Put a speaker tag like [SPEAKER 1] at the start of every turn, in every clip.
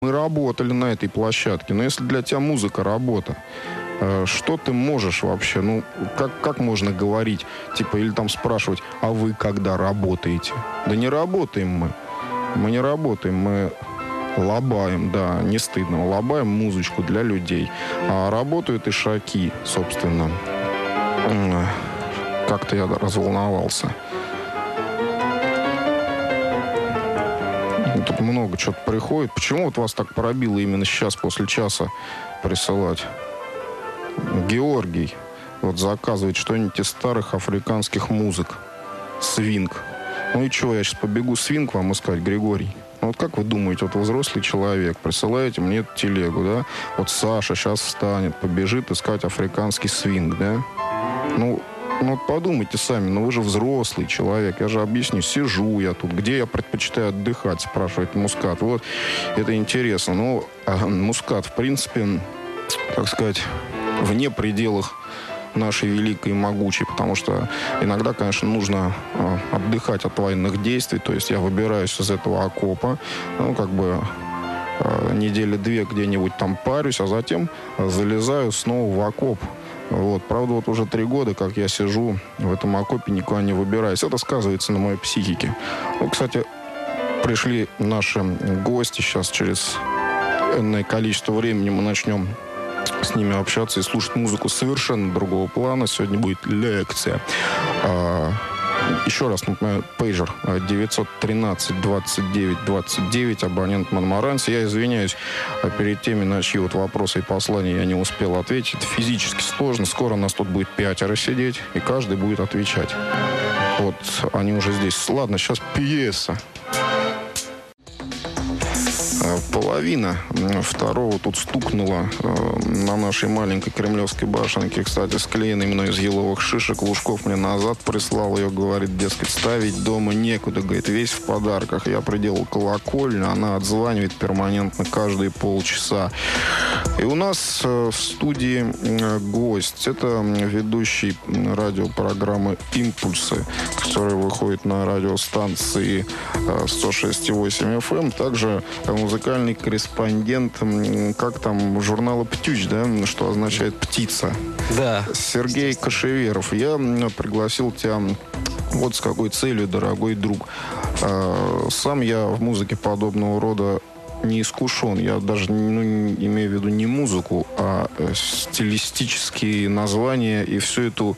[SPEAKER 1] Мы работали на этой площадке, но если для тебя музыка работа, что ты можешь вообще, ну, как можно говорить, типа, или там спрашивать, а вы когда работаете? Да не работаем мы не работаем, мы лобаем, да, не стыдно, лобаем музычку для людей, а работают ишаки, собственно. Как-то я разволновался. Тут много чего-то приходит. Почему вот вас так пробило именно сейчас, после часа, присылать? Георгий вот заказывает что-нибудь из старых африканских музык. Свинг. Ну и что, я сейчас побегу свинг вам искать, Григорий? Ну вот как вы думаете, вот взрослый человек, присылаете мне эту телегу, да? Вот Саша сейчас встанет, побежит искать африканский свинг, да? Ну вот подумайте сами, ну вы же взрослый человек, я же объясню, сижу я тут, где я предпочитаю отдыхать, спрашивает Мускат. Вот, это интересно. Ну, Мускат, в принципе, так сказать, вне пределах нашей великой и могучей, потому что иногда, конечно, нужно отдыхать от военных действий, то есть я выбираюсь из этого окопа, ну, как бы недели две где-нибудь там парюсь, а затем залезаю снова в окоп. Вот. Правда, вот уже 3 года, как я сижу в этом окопе, никуда не выбираюсь. Это сказывается на моей психике. Ну, кстати, пришли наши гости. Сейчас через энное количество времени мы начнем с ними общаться и слушать музыку совершенно другого плана. Сегодня будет лекция. Еще раз напоминаю, пейджер 913-29-29, абонент Монмаранси. Я извиняюсь перед теми, на чьи вот вопросы и послания я не успел ответить. Это физически сложно. Скоро нас тут будет 5 сидеть, и каждый будет отвечать. Вот они уже здесь. Ладно, сейчас пьеса. Половина второго тут стукнула на нашей маленькой кремлевской башенке, кстати, склеенной мной из еловых шишек. Лужков мне назад прислал ее, говорит, дескать, ставить дома некуда, говорит, весь в подарках. Я приделал колокольню, она отзванивает перманентно каждые полчаса. И у нас в студии гость. Это ведущий радиопрограммы «Импульсы», которая выходит на радиостанции 106,8 FM. Также музыкальный корреспондент, как там, журнала «Птюч», да, что означает «птица».
[SPEAKER 2] Да.
[SPEAKER 1] Сергей Кошеверов. Я пригласил тебя вот с какой целью, дорогой друг. Сам я в музыке подобного рода не искушен. Я даже имею в виду не музыку, а стилистические названия и всю эту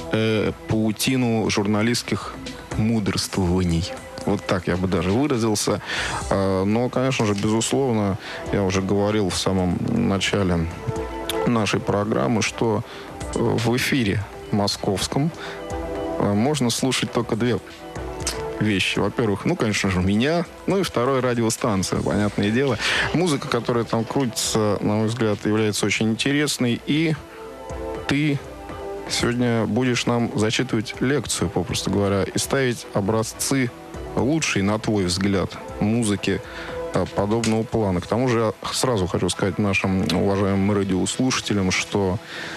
[SPEAKER 1] паутину журналистских мудрствований. Вот так я бы даже выразился. Но, конечно же, безусловно, я уже говорил в самом начале нашей программы, что в эфире московском можно слушать только 2 вещи. Во-первых, ну, конечно же, меня, ну и второе, радиостанция, понятное дело. Музыка, которая там крутится, на мой взгляд, является очень интересной. И ты сегодня будешь нам зачитывать лекцию, попросту говоря, и ставить образцы лучшей, на твой взгляд, музыки подобного плана. К тому же я сразу хочу сказать нашим уважаемым радиослушателям, что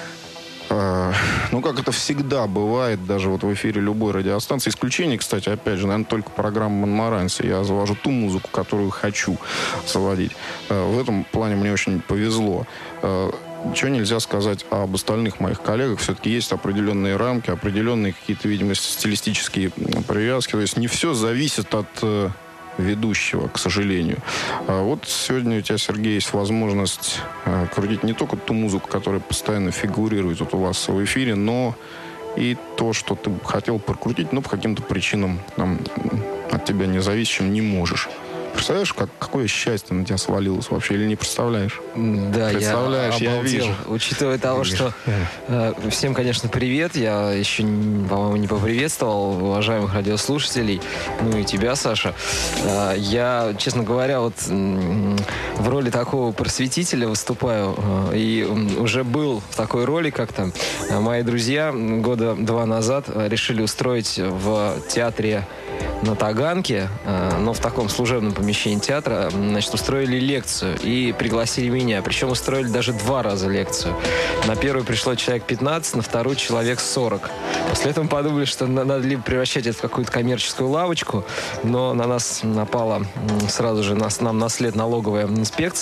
[SPEAKER 1] ну, как это всегда бывает, даже вот в эфире любой радиостанции. Исключение, кстати, опять же, наверное, только программа «Монмаранси». Я завожу ту музыку, которую хочу заводить. В этом плане мне очень повезло. Ничего нельзя сказать об остальных моих коллегах. Все-таки есть определенные рамки, определенные какие-то, видимо, стилистические привязки. То есть не все зависит от ведущего, к сожалению. Вот сегодня у тебя, Сергей, есть возможность крутить не только ту музыку, которая постоянно фигурирует вот у вас в эфире, но и то, что ты хотел прокрутить, но по каким-то причинам там, от тебя независящим не можешь. Представляешь, какое счастье на тебя свалилось вообще, или не представляешь?
[SPEAKER 2] Да,
[SPEAKER 1] представляешь,
[SPEAKER 2] я обалдел,
[SPEAKER 1] вижу.
[SPEAKER 2] Учитывая того, что всем, конечно, привет. Я еще, по-моему, не поприветствовал уважаемых радиослушателей. Ну и тебя, Саша. Я, честно говоря, вот в роли такого просветителя выступаю. И уже был в такой роли как-то. Мои друзья года 2 назад решили устроить в театре на Таганке, но в таком служебном помещении театра, значит, устроили лекцию и пригласили меня. Причем устроили даже 2 раза лекцию. На первую пришло человек 15, на вторую человек 40. После этого мы подумали, что надо либо превращать это в какую-то коммерческую лавочку, но на нас напала сразу же нам на след налоговая инспекция.